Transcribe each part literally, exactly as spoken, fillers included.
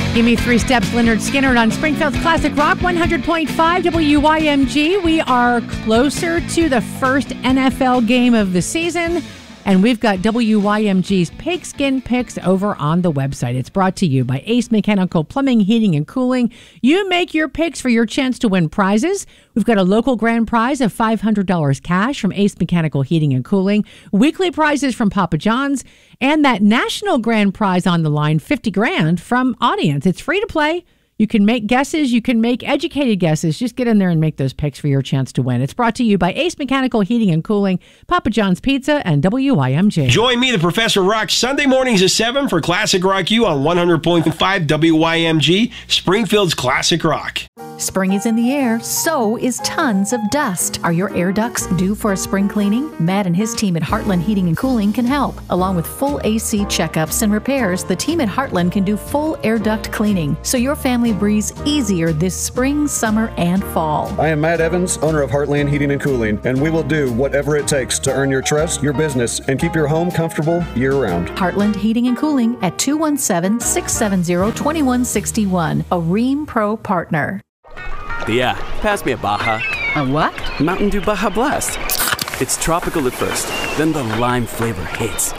Give me three steps, Leonard Skinner on Springfield's Classic Rock one hundred point five W Y M G. We are closer to the first N F L game of the season, and we've got W Y M G's Pigskin Picks over on the website. It's brought to you by Ace Mechanical Plumbing, Heating, and Cooling. You make your picks for your chance to win prizes. We've got a local grand prize of five hundred dollars cash from Ace Mechanical Heating and Cooling, weekly prizes from Papa John's, and that national grand prize on the line, fifty grand from Audience. It's free to play. You can make guesses. You can make educated guesses. Just get in there and make those picks for your chance to win. It's brought to you by Ace Mechanical Heating and Cooling, Papa John's Pizza, and W Y M G. Join me, the Professor Rock, Sunday mornings at seven for Classic Rock U on one hundred point five W Y M G, Springfield's Classic Rock. Spring is in the air, so is tons of dust. Are your air ducts due for a spring cleaning? Matt and his team at Heartland Heating and Cooling can help. Along with full A C checkups and repairs, the team at Heartland can do full air duct cleaning, so your family breathes easier this spring, summer, and fall. I am Matt Evans, owner of Heartland Heating and Cooling, and we will do whatever it takes to earn your trust, your business, and keep your home comfortable year-round. Heartland Heating and Cooling at two one seven, six seven zero, two one six one, a Ream Pro partner. Yeah, pass me a Baja. A what? Mountain Dew Baja Blast. It's tropical at first, then the lime flavor hits.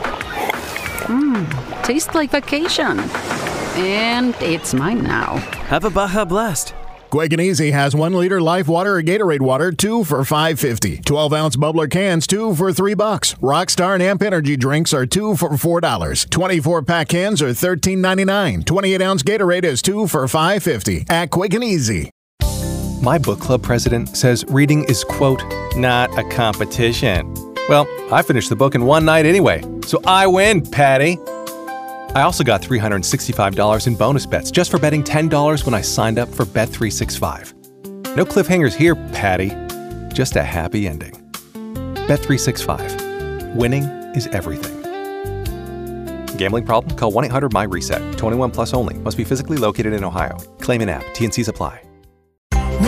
Mmm, tastes like vacation. And it's mine now. Have a Baja Blast. Quick and Easy has one liter Life Water or Gatorade water, two for five fifty. twelve ounce bubbler cans, two for three bucks. Rockstar and Amp Energy drinks are two for four dollars. twenty-four pack cans are thirteen ninety-nine. twenty-eight ounce Gatorade is two for five fifty at Quick and Easy. My book club president says reading is, quote, not a competition. Well, I finished the book in one night anyway, so I win, Patty. I also got three hundred sixty-five dollars in bonus bets just for betting ten dollars when I signed up for Bet three sixty-five. No cliffhangers here, Patty. Just a happy ending. Bet three sixty-five. Winning is everything. Gambling problem? Call one eight hundred M Y RESET. twenty-one plus only. Must be physically located in Ohio. Claim in app. T and Cs apply.